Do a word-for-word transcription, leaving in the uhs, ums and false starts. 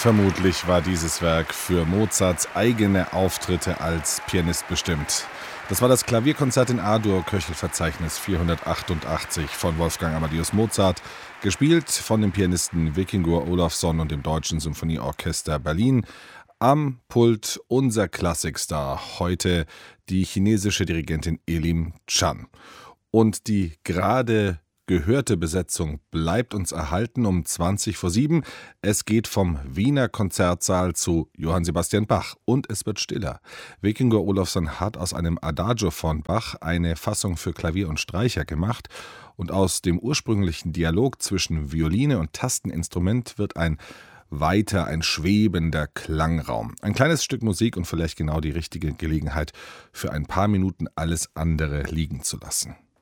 Vermutlich war dieses Werk für Mozarts eigene Auftritte als Pianist bestimmt. Das war das Klavierkonzert in A-Dur, Köchelverzeichnis vierhundertachtundachtzig von Wolfgang Amadeus Mozart, gespielt von dem Pianisten Vikingur Olafsson und dem Deutschen Symphonieorchester Berlin. Am Pult unser Klassikstar, heute die chinesische Dirigentin Elim Chan. Und die gerade gehörte Besetzung bleibt uns erhalten um zwanzig vor sieben. Es geht vom Wiener Konzertsaal zu Johann Sebastian Bach und es wird stiller. Vikingur Olafsson hat aus einem Adagio von Bach eine Fassung für Klavier und Streicher gemacht und aus dem ursprünglichen Dialog zwischen Violine und Tasteninstrument wird ein weiter, ein schwebender Klangraum. Ein kleines Stück Musik und vielleicht genau die richtige Gelegenheit, für ein paar Minuten alles andere liegen zu lassen.